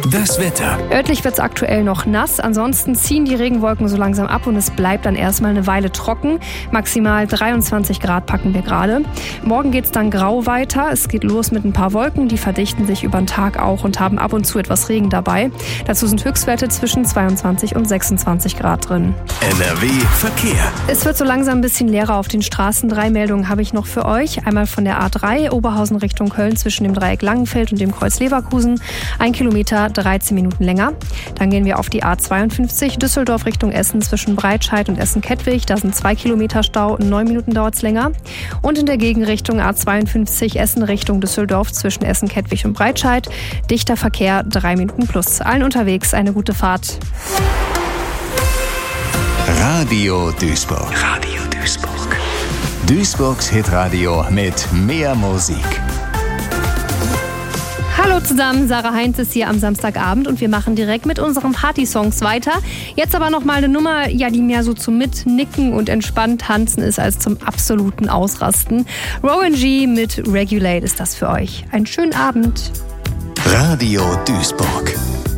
Das Wetter. Örtlich wird es aktuell noch nass, ansonsten ziehen die Regenwolken so langsam ab und es bleibt dann erstmal eine Weile trocken. Maximal 23 Grad packen wir gerade. Morgen geht es dann grau weiter. Es geht los mit ein paar Wolken, die verdichten sich über den Tag auch und haben ab und zu etwas Regen dabei. Dazu sind Höchstwerte zwischen 22 und 26 Grad drin. NRW Verkehr. Es wird so langsam ein bisschen leerer auf den Straßen. 3 Meldungen habe ich noch für euch. Einmal von der A3 Oberhausen Richtung Köln zwischen dem Dreieck Langenfeld und dem Kreuz Leverkusen. 1 Kilometer, 13 Minuten länger. Dann gehen wir auf die A52 Düsseldorf Richtung Essen zwischen Breitscheid und Essen-Kettwig. Da sind 2 Kilometer Stau, 9 Minuten dauert es länger. Und in der Gegenrichtung A52 Essen Richtung Düsseldorf zwischen Essen-Kettwig und Breitscheid. Dichter Verkehr, 3 Minuten plus. Allen unterwegs eine gute Fahrt. Radio Duisburg. Radio Duisburg. Duisburgs Hitradio mit mehr Musik. Hallo zusammen, Sarah Heinz ist hier am Samstagabend und wir machen direkt mit unseren Party-Songs weiter. Jetzt aber nochmal eine Nummer, die mehr so zum Mitnicken und entspannt tanzen ist als zum absoluten Ausrasten. Rowan G mit Regulate ist das für euch. Einen schönen Abend. Radio Duisburg.